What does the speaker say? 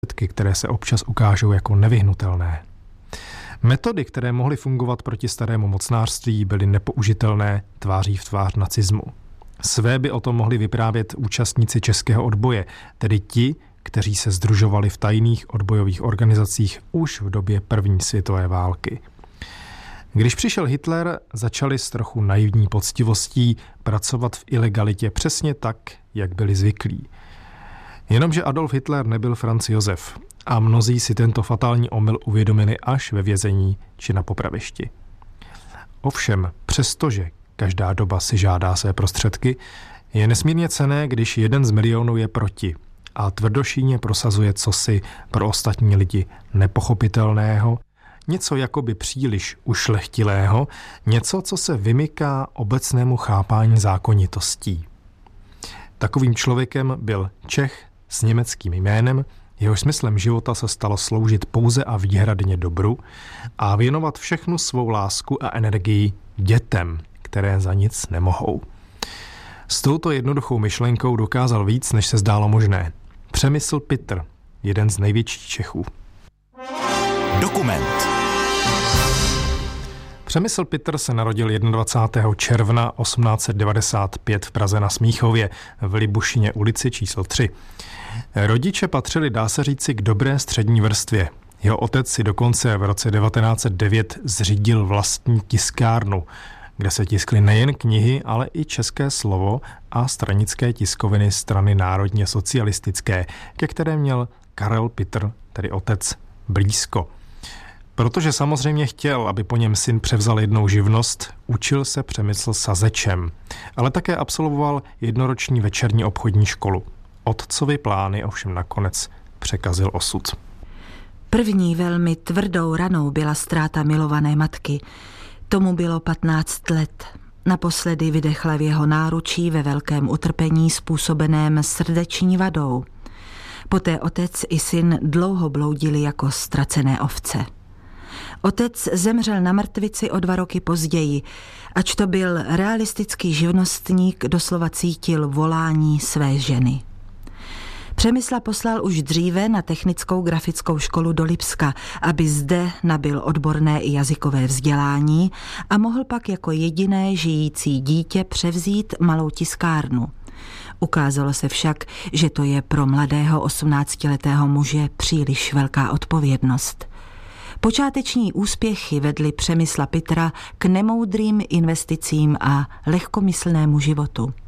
které se občas ukážou jako nevyhnutelné. Metody, které mohly fungovat proti starému mocnářství, byly nepoužitelné tváří v tvář nacismu. Své by o tom mohli vyprávět účastníci českého odboje, tedy ti, kteří se sdružovali v tajných odbojových organizacích už v době první světové války. Když přišel Hitler, začali s trochu naivní poctivostí pracovat v ilegalitě přesně tak, jak byli zvyklí. Jenomže Adolf Hitler nebyl Franz Josef a mnozí si tento fatální omyl uvědomili až ve vězení či na popravišti. Ovšem, přestože každá doba si žádá své prostředky, je nesmírně cenné, když jeden z milionů je proti a tvrdošíjně prosazuje cosi pro ostatní lidi nepochopitelného, něco jakoby příliš ušlechtilého, něco, co se vymyká obecnému chápání zákonitostí. Takovým člověkem byl Čech s německým jménem, jehož smyslem života se stalo sloužit pouze a výhradně dobru a věnovat všechnu svou lásku a energii dětem, které za nic nemohou. S touto jednoduchou myšlenkou dokázal víc, než se zdálo možné. Přemysl Pitter, jeden z největších Čechů. Dokument. Přemysl Pitter se narodil 21. června 1895 v Praze na Smíchově v Libušině ulici číslo 3. Rodiče patřili, dá se říci, k dobré střední vrstvě. Jeho otec si dokonce v roce 1909 zřídil vlastní tiskárnu, kde se tiskly nejen knihy, ale i české slovo a stranické tiskoviny strany národně socialistické, ke které měl Karel Pitter, tedy otec, blízko. Protože samozřejmě chtěl, aby po něm syn převzal jednou živnost, učil se Přemysl sazečem, ale také absolvoval jednoroční večerní obchodní školu. Otcovi plány ovšem nakonec překazil osud. První velmi tvrdou ranou byla ztráta milované matky. Tomu bylo 15 let. Naposledy vydechla v jeho náručí ve velkém utrpení způsobeném srdeční vadou. Poté otec i syn dlouho bloudili jako ztracené ovce. Otec zemřel na mrtvici o 2 roky později, ač to byl realistický živnostník, doslova cítil volání své ženy. Přemysla poslal už dříve na technickou grafickou školu do Lipska, aby zde nabyl odborné i jazykové vzdělání a mohl pak jako jediné žijící dítě převzít malou tiskárnu. Ukázalo se však, že to je pro mladého 18letého muže příliš velká odpovědnost. Počáteční úspěchy vedly Přemysla Pittera k nemoudrým investicím a lehkomyslnému životu.